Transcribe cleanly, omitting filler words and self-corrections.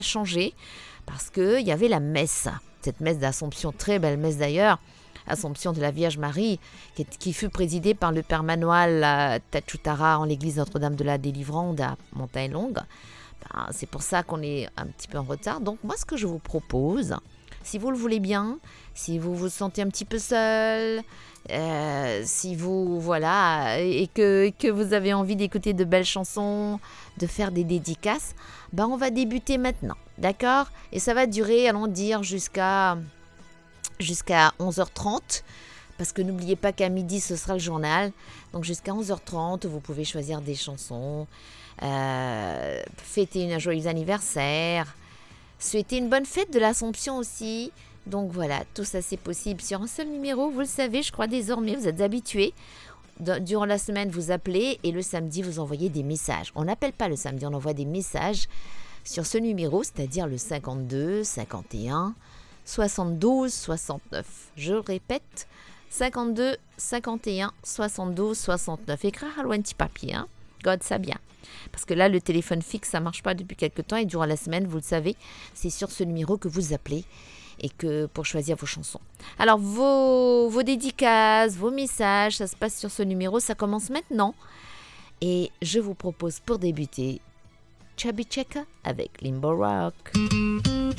changé parce qu'il y avait la messe. Cette messe d'Assomption, très belle messe d'ailleurs, Assomption de la Vierge Marie, qui fut présidée par le Père Manuel Tachutara en l'église Notre-Dame de la Délivrance à Montagne-Longue. C'est pour ça qu'on est un petit peu en retard. Donc moi, ce que je vous propose, si vous le voulez bien, si vous vous sentez un petit peu seul, si vous, voilà, et que vous avez envie d'écouter de belles chansons, de faire des dédicaces, on va débuter maintenant, d'accord ? Et ça va durer, allons dire, jusqu'à 11h30, parce que n'oubliez pas qu'à midi, ce sera le journal. Donc jusqu'à 11h30, vous pouvez choisir des chansons, fêter un joyeux anniversaire, souhaiter une bonne fête de l'Assomption aussi. Donc voilà, tout ça c'est possible sur un seul numéro, vous le savez, je crois désormais, vous êtes habitués. Durant la semaine, vous appelez et le samedi, vous envoyez des messages. On n'appelle pas le samedi, on envoie des messages sur ce numéro, c'est-à-dire le 52 51 72 69. Je répète, 52 51 72 69. Écrire à loin petit papier, hein. God ça bien. Parce que là, le téléphone fixe, ça ne marche pas depuis quelques temps et durant la semaine, vous le savez, c'est sur ce numéro que vous appelez et que pour choisir vos chansons. Alors, vos dédicaces, vos messages, ça se passe sur ce numéro, ça commence maintenant. Et je vous propose pour débuter Chubby Checker avec Limbo Rock.